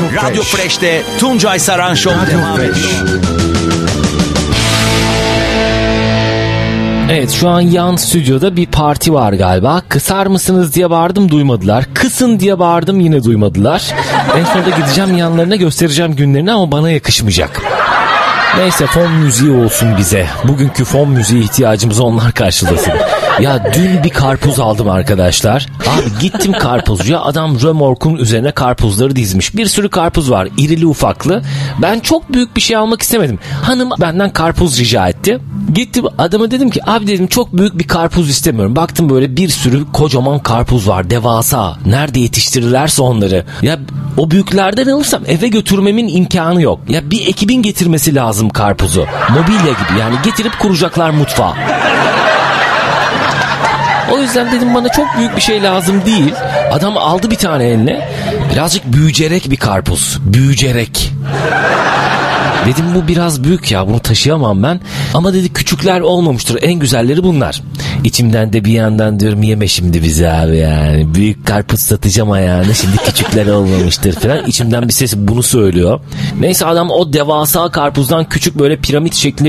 Radyo Fresh'te Tuncay Saran Show devam ediyor. Evet, şu an yan stüdyoda bir parti var galiba. Kısar mısınız diye bağırdım, duymadılar. Kısın diye bağırdım, yine duymadılar. En sonunda gideceğim yanlarına, göstereceğim günlerini ama bana yakışmayacak. Neyse, fon müziği olsun bize. Bugünkü fon müziği ihtiyacımızı onlar karşılasın. Ya dün bir karpuz aldım arkadaşlar. Abi gittim karpuzcuya, adam römorkun üzerine karpuzları dizmiş. Bir sürü karpuz var, irili ufaklı. Ben çok büyük bir şey almak istemedim. Hanım benden karpuz rica etti. Gittim adama, dedim ki abi dedim, çok büyük bir karpuz istemiyorum. Baktım böyle bir sürü kocaman karpuz var, devasa. Nerede yetiştirirlerse onları. Ya o büyüklerden alırsam eve götürmemin imkanı yok. Ya bir ekibin getirmesi lazım karpuzu. Mobilya gibi yani, getirip kuracaklar mutfağa. O yüzden dedim bana çok büyük bir şey lazım değil. Adam aldı bir tane eline. Birazcık büyücerek bir karpuz. Büyücerek. Dedim bu biraz büyük ya, bunu taşıyamam ben. Ama dedi küçükler olmamıştır, en güzelleri bunlar. İçimden de bir yandan diyorum yeme şimdi bizi abi yani. Büyük karpuz satacağım ayağına, şimdi küçükler olmamıştır falan. İçimden bir ses bunu söylüyor. Neyse adam o devasa karpuzdan küçük böyle piramit şeklinde